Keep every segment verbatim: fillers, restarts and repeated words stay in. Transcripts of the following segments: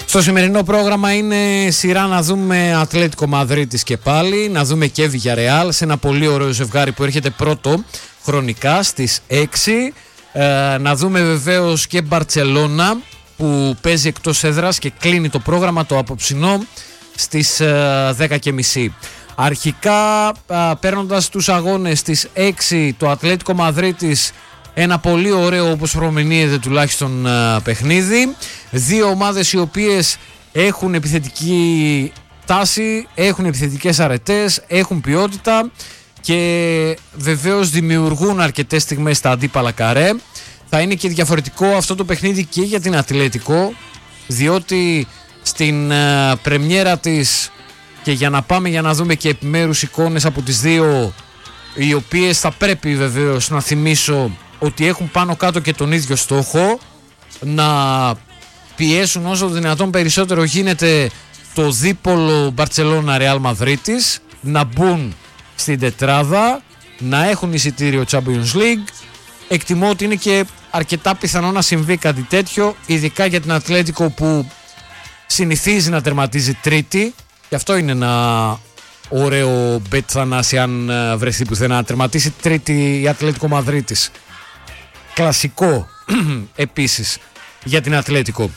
Στο σημερινό πρόγραμμα είναι σειρά να δούμε Ατλέτικο Μαδρίτης και πάλι, να δούμε και Villarreal σε ένα πολύ ωραίο ζευγάρι που έρχεται πρώτο χρονικά στις έξι. Ε, να δούμε βεβαίως και Μπαρτσελώνα που παίζει εκτός έδρας και κλείνει το πρόγραμμα το απόψινό στις ε, δέκα και μισή. Αρχικά ε, παίρνοντας τους αγώνες στις έξι το Ατλέτικο Μαδρίτης, ένα πολύ ωραίο όπως προμηνύεται τουλάχιστον ε, παιχνίδι. Δύο ομάδες οι οποίες έχουν επιθετική τάση, έχουν επιθετικές αρετές, έχουν ποιότητα και βεβαίως δημιουργούν αρκετές στιγμές στα αντίπαλα καρέ. Θα είναι και διαφορετικό αυτό το παιχνίδι και για την Ατλέτικο, διότι στην ε, πρεμιέρα της, και για να πάμε για να δούμε και επιμέρους εικόνες από τις δύο, οι οποίες θα πρέπει βεβαίως να θυμίσω ότι έχουν πάνω κάτω και τον ίδιο στόχο, να πιέσουν όσο δυνατόν περισσότερο γίνεται το δίπολο Μπαρτσελώνα Ρεάλ Μαδρίτης, να μπουν στην τετράδα, να έχουν εισιτήριο Champions League. Εκτιμώ ότι είναι και αρκετά πιθανό να συμβεί κάτι τέτοιο, ειδικά για την Ατλέτικο που συνηθίζει να τερματίζει τρίτη, και αυτό είναι ένα ωραίο bet Θανάση, αν βρεθεί πουθενά να τερματίσει τρίτη η Ατλέτικο Μαδρίτης. Κλασικό επίσης για την Ατλέτικο.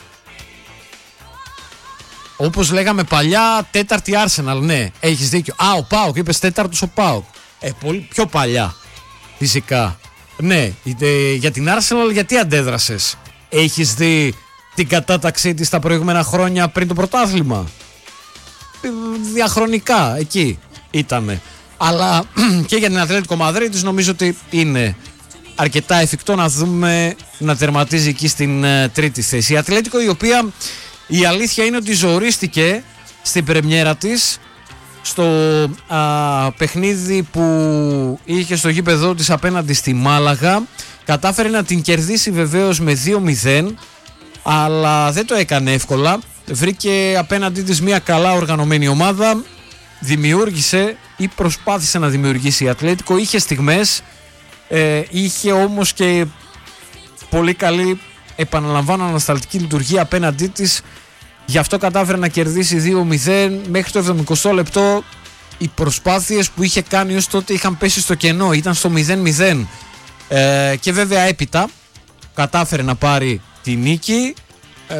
Όπως λέγαμε παλιά, τέταρτη Arsenal, ναι, έχεις δίκιο. Α, ο ΠΑΟΚ, είπες τέταρτος ο ΠΑΟΚ. Ε, πολύ πιο παλιά, φυσικά. Ναι, ε, για την Arsenal γιατί αντέδρασες? Έχεις δει την κατάταξή της τα προηγούμενα χρόνια πριν το πρωτάθλημα? Ε, διαχρονικά, εκεί ήτανε. Αλλά και για την Ατλέτικο Μαδρίτης νομίζω ότι είναι αρκετά εφικτό να δούμε να τερματίζει εκεί στην uh, τρίτη θέση. Η Ατλέτικο, η οποία η αλήθεια είναι ότι ζορίστηκε στην πρεμιέρα της στο uh, παιχνίδι που είχε στο γήπεδό της απέναντι στη Μάλαγα. Κατάφερε να την κερδίσει βεβαίως με δύο μηδέν, αλλά δεν το έκανε εύκολα. Βρήκε απέναντί της μια καλά οργανωμένη ομάδα, δημιούργησε ή προσπάθησε να δημιουργήσει η Ατλέτικο, είχε στιγμές. Ε, είχε όμως και πολύ καλή, επαναλαμβάνω, ανασταλτική λειτουργία απέναντί της. Γι' αυτό κατάφερε να κερδίσει δύο μηδέν. Μέχρι το εβδομηκοστό λεπτό οι προσπάθειες που είχε κάνει ως τότε είχαν πέσει στο κενό, ήταν στο μηδέν μηδέν. Ε, και βέβαια έπειτα κατάφερε να πάρει τη νίκη. Ε,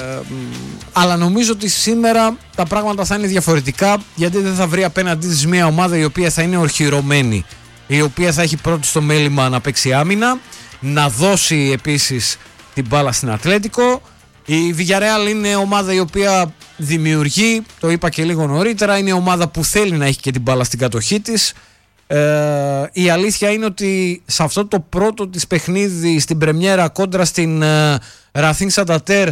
αλλά νομίζω ότι σήμερα τα πράγματα θα είναι διαφορετικά, γιατί δεν θα βρει απέναντί της μια ομάδα η οποία θα είναι ορχηρωμένη, η οποία θα έχει πρώτη στο μέλημα να παίξει άμυνα, να δώσει επίσης την μπάλα στην Ατλέτικο. Η Villarreal είναι ομάδα η οποία δημιουργεί, το είπα και λίγο νωρίτερα, είναι ομάδα που θέλει να έχει και την μπάλα στην κατοχή της. Ε, η αλήθεια είναι ότι σε αυτό το πρώτο της παιχνίδι στην πρεμιέρα κόντρα στην ε, Racing Santander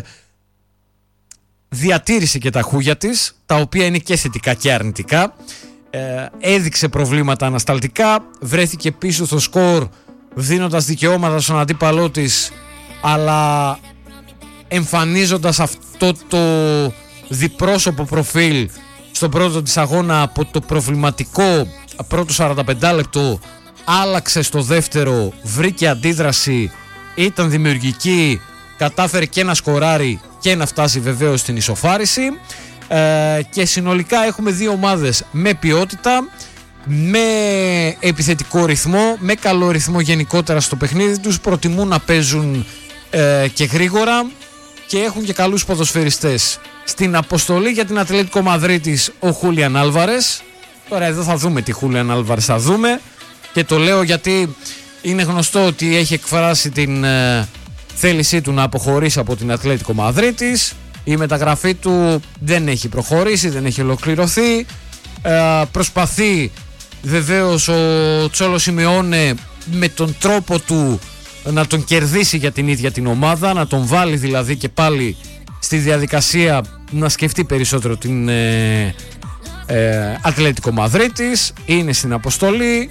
διατήρησε και τα χούγια της, τα οποία είναι και θετικά και αρνητικά. Ε, έδειξε προβλήματα ανασταλτικά, βρέθηκε πίσω στο σκορ δίνοντας δικαιώματα στον αντίπαλό της, αλλά εμφανίζοντας αυτό το διπρόσωπο προφίλ στον πρώτο της αγώνα. Από το προβληματικό πρώτο σαράντα πέντε λεπτό άλλαξε στο δεύτερο, βρήκε αντίδραση, ήταν δημιουργική, κατάφερε και να σκοράρει και να φτάσει βεβαίως στην ισοφάριση. Ε, και συνολικά έχουμε δύο ομάδες με ποιότητα, με επιθετικό ρυθμό, με καλό ρυθμό γενικότερα στο παιχνίδι τους, προτιμούν να παίζουν ε, και γρήγορα και έχουν και καλούς ποδοσφαιριστές. Στην αποστολή για την Ατλέτικο Μαδρίτης ο Χούλιαν Άλβαρες. Τώρα εδώ θα δούμε τι Χούλιαν Άλβαρες θα δούμε, και το λέω γιατί είναι γνωστό ότι έχει εκφράσει την ε, θέλησή του να αποχωρήσει από την Ατλέτικο Μαδρίτης. Η μεταγραφή του δεν έχει προχωρήσει, δεν έχει ολοκληρωθεί. Ε, προσπαθεί βεβαίως ο Τσόλο Σιμεώνε με τον τρόπο του να τον κερδίσει για την ίδια την ομάδα, να τον βάλει δηλαδή και πάλι στη διαδικασία να σκεφτεί περισσότερο την ε, ε, Ατλέτικο Μαδρίτης. Είναι στην αποστολή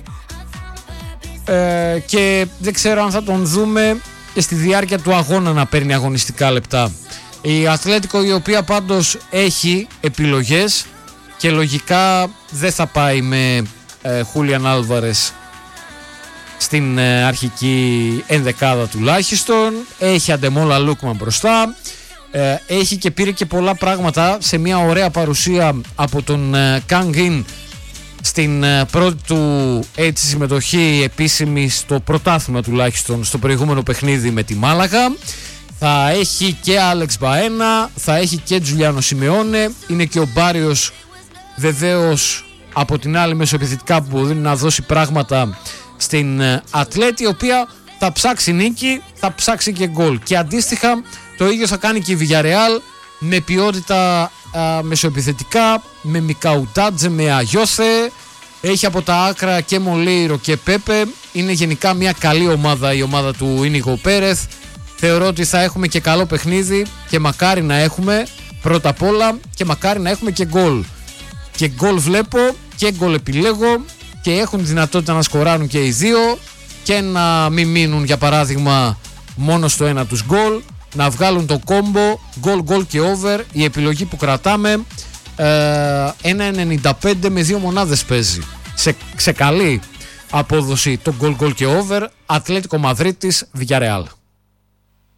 ε, και δεν ξέρω αν θα τον δούμε και στη διάρκεια του αγώνα να παίρνει αγωνιστικά λεπτά. Η Ατλέτικο, η οποία πάντως έχει επιλογές και λογικά δεν θα πάει με ε, Χούλιαν Άλβαρες στην ε, αρχική ενδεκάδα τουλάχιστον. Έχει Αντεμόλα Λούκμαν μπροστά, Ε, έχει και πήρε και πολλά πράγματα σε μια ωραία παρουσία από τον ε, Kang In στην ε, πρώτη του έτσι συμμετοχή επίσημη στο πρωτάθλημα, τουλάχιστον στο προηγούμενο παιχνίδι με τη Μάλαγα. Θα έχει και Άλεξ Μπαένα, θα έχει και Τζουλιάνο Σιμεώνε, είναι και ο Μπάριος βεβαίως από την άλλη μεσοεπιθετικά που μπορεί να δώσει πράγματα στην Ατλέτη, η οποία θα ψάξει νίκη, θα ψάξει και γκολ. Και αντίστοιχα το ίδιο θα κάνει και η Villarreal με ποιότητα α, μεσοεπιθετικά, με Μικαουτάτζε, με Αγιώθε, έχει από τα άκρα και Μολέιρο και Πέπε. Είναι γενικά μια καλή ομάδα η ομάδα του Ίνιγο Πέρεθ. Θεωρώ ότι θα έχουμε και καλό παιχνίδι και μακάρι να έχουμε πρώτα απ' όλα και μακάρι να έχουμε και γκολ. Και γκολ βλέπω και γκολ επιλέγω και έχουν δυνατότητα να σκοράρουν και οι δύο και να μην μείνουν για παράδειγμα μόνο στο ένα τους γκολ, να βγάλουν το κόμπο γκολ γκολ και over. Η επιλογή που κρατάμε ε, ένα ενενήντα πέντε με δύο μονάδες παίζει σε, σε καλή απόδοση το γκολ γκολ και over. Ατλέτικο Μαδρίτης Villarreal.